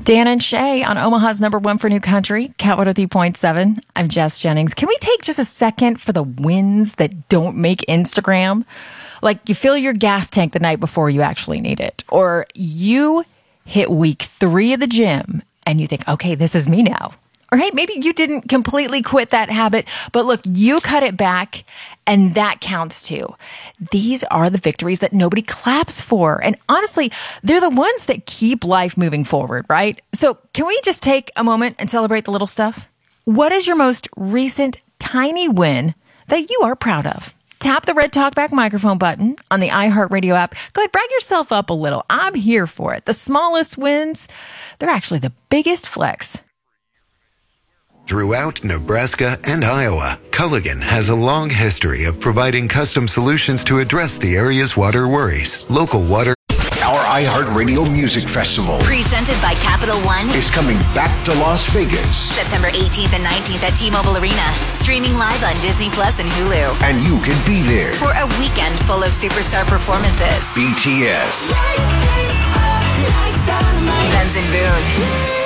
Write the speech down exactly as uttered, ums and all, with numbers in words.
Dan and Shay on Omaha's number one for new country, Cat one oh three point seven. I'm Jess Jennings. Can we take just a second for the wins that don't make Instagram? Like you fill your gas tank the night before you actually need it. Or you hit week three of the gym and you think, okay, this is me now. Or hey, maybe you didn't completely quit that habit, but look, you cut it back and that counts too. These are the victories that nobody claps for. And honestly, they're the ones that keep life moving forward, right? So can we just take a moment and celebrate the little stuff? What is your most recent tiny win that you are proud of? Tap the red talkback microphone button on the iHeartRadio app. Go ahead, brag yourself up a little. I'm here for it. The smallest wins, they're actually the biggest flex. Throughout Nebraska and Iowa, Culligan has a long history of providing custom solutions to address the area's water worries. Local water. Our iHeartRadio Music Festival, presented by Capital One, is coming back to Las Vegas. September eighteenth and nineteenth at T-Mobile Arena. Streaming live on Disney Plus and Hulu. And you can be there for a weekend full of superstar performances. B T S. Benson Boone.